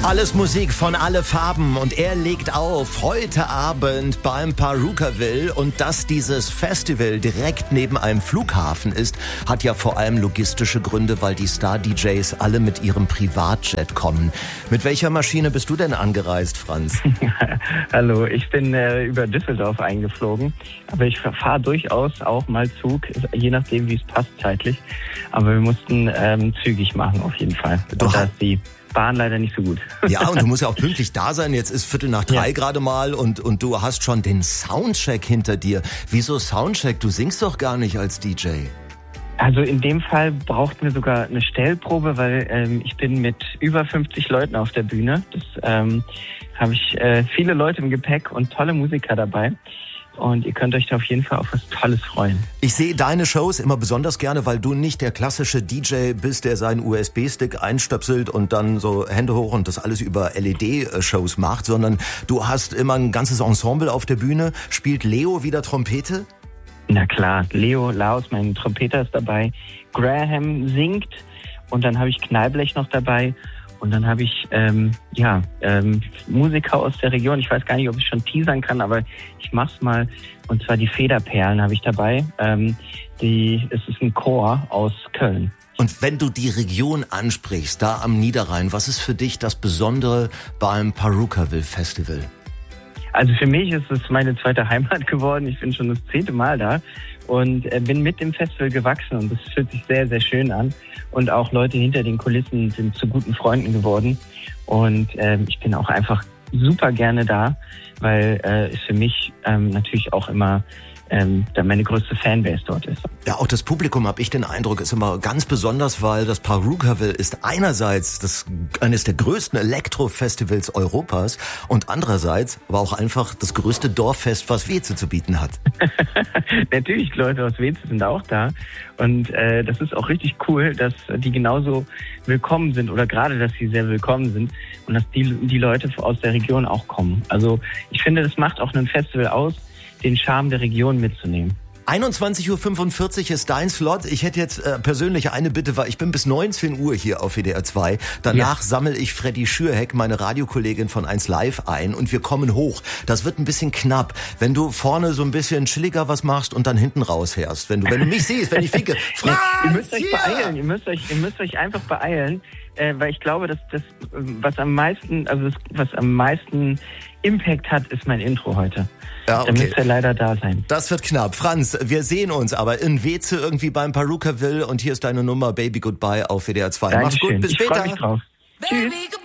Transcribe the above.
Alles Musik von alle Farben und er legt auf heute Abend beim Pharukaville. Und dass dieses Festival direkt neben einem Flughafen ist, hat ja vor allem logistische Gründe, weil die Star-DJs alle mit ihrem Privatjet kommen. Mit welcher Maschine bist du denn angereist, Franz? Hallo, ich bin über Düsseldorf eingeflogen, aber ich fahre durchaus auch mal Zug, je nachdem wie es passt zeitlich. Aber wir mussten zügig machen auf jeden Fall. Da ist die Bahn leider nicht so gut. Ja, und du musst ja auch pünktlich da sein. Jetzt ist 2:45 gerade mal und du hast schon den Soundcheck hinter dir. Wieso Soundcheck? Du singst doch gar nicht als DJ. Also in dem Fall brauchten wir sogar eine Stellprobe, weil ich bin mit über 50 Leuten auf der Bühne. Das habe ich viele Leute im Gepäck und tolle Musiker dabei. Und ihr könnt euch da auf jeden Fall auf was Tolles freuen. Ich sehe deine Shows immer besonders gerne, weil du nicht der klassische DJ bist, der seinen USB-Stick einstöpselt und dann so Hände hoch und das alles über LED-Shows macht, sondern du hast immer ein ganzes Ensemble auf der Bühne. Spielt Leo wieder Trompete? Na klar, Leo Laus, mein Trompeter, ist dabei. Graham singt und dann habe ich Knallblech noch dabei. Und dann habe ich Musiker aus der Region. Ich weiß gar nicht, ob ich schon teasern kann, aber ich mach's mal. Und zwar die Federperlen habe ich dabei. Es ist ein Chor aus Köln. Und wenn du die Region ansprichst, da am Niederrhein, was ist für dich das Besondere beim Pharukaville Festival? Also für mich ist es meine zweite Heimat geworden. Ich bin schon das 10. Mal da und bin mit dem Festival gewachsen und das fühlt sich sehr, sehr schön an. Und auch Leute hinter den Kulissen sind zu guten Freunden geworden. Und ich bin auch einfach super gerne da, weil es für mich natürlich auch immer meine größte Fanbase dort ist. Ja, auch das Publikum, habe ich den Eindruck, ist immer ganz besonders, weil das Pharukaville ist einerseits eines der größten Elektro-Festivals Europas und andererseits aber auch einfach das größte Dorffest, was Weeze zu bieten hat. Natürlich, Leute aus Weeze sind auch da und das ist auch richtig cool, dass die genauso willkommen sind oder gerade, dass sie sehr willkommen sind und dass die Leute aus der Region auch kommen. Also ich finde, das macht auch ein Festival aus, den Charme der Region mitzunehmen. 21:45 Uhr ist dein Slot. Ich hätte jetzt persönlich eine Bitte, weil ich bin bis 19 Uhr hier auf WDR 2. Danach sammle ich Freddy Schürheck, meine Radiokollegin von 1 Live, ein und wir kommen hoch. Das wird ein bisschen knapp, wenn du vorne so ein bisschen chilliger was machst und dann hinten rausfährst. Wenn du mich siehst, wenn ich winke. Franz, ihr müsst euch beeilen. Ihr müsst euch einfach beeilen, weil ich glaube, dass das was am meisten Impact hat, ist mein Intro heute. Ja, okay. Da müsst ihr leider da sein. Das wird knapp. Franz, wir sehen uns aber in Weeze irgendwie beim Pharukaville und hier ist deine Nummer Baby Goodbye auf WDR 2. Mach's gut, bis später. Ich freu mich drauf. Tschüss.